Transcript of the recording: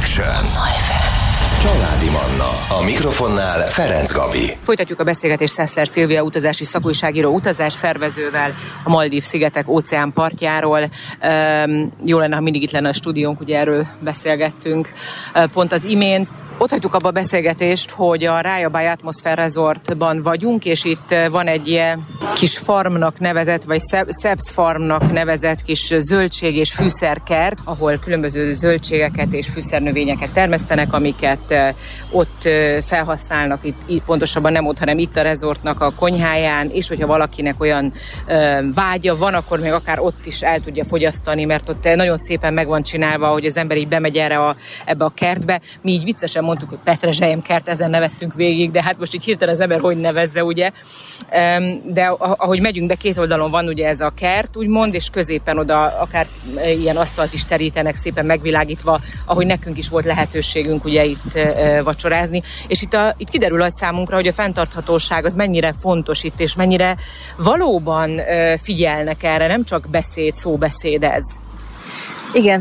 Connection. Családi Manna. A mikrofonnál Ferenc Gabi. Folytatjuk a beszélgetést Szesler Szilvia utazási szakújságíró utazásszervezővel a Maldív-szigetek óceánpartjáról. Jó lenne, ha mindig itt lenne a stúdiónk, ugye erről beszélgettünk pont az imént. Ott hagytuk abba a beszélgetést, hogy a Raya Bay Atmosphere Resortban vagyunk, és itt van egy ilyen kis farmnak nevezett, vagy Sebz farmnak nevezett kis zöldség- és fűszerkert, ahol különböző zöldségeket és fűszernövényeket termesztenek, amiket ott felhasználnak, itt pontosabban nem ott, hanem itt a resortnak a konyháján, és hogyha valakinek olyan vágya van, akkor még akár ott is el tudja fogyasztani, mert ott nagyon szépen meg van csinálva, hogy az ember így bemegy ebbe a kertbe. Mi így viccesen mondtuk, hogy Petrezselyem kert, ezen nevettünk végig, de hát most így hirtelen az ember hogy nevezze, ugye? De ahogy megyünk be, két oldalon van ugye ez a kert, úgymond, és középen oda akár ilyen asztalt is terítenek, szépen megvilágítva, ahogy nekünk is volt lehetőségünk ugye itt vacsorázni. És itt kiderül az számunkra, hogy a fenntarthatóság az mennyire fontos itt, és mennyire valóban figyelnek erre, nem csak szóbeszéd ez. Igen,